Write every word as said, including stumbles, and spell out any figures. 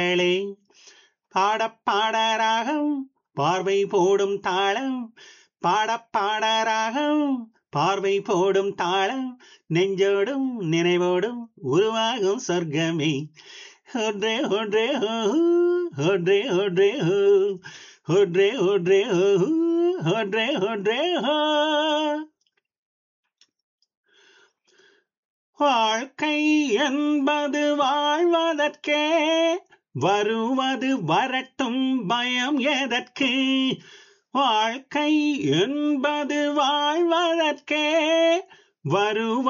களே பாடப் பாடராகம் பார்வை போடும் தாளம் பாடப் பாடராகம் பார்வை போடும் தாளம் நெஞ்சோடும் நினைவோடும் உருவாகும் சொர்க்கமே ஒன்றே ஒன்றே ஓ ஒன்றே ஒன்றே ஓ ஒன்றே ஒன்றே ஓ ஒன்றே ஒன்றே ஓ வாழ்க்கை என்பது வாழ்வதற்கே வருவது வரட்டும் பயம் எதற்கு வாழ்க்கை என்பது வாழ்வதற்கே வருவது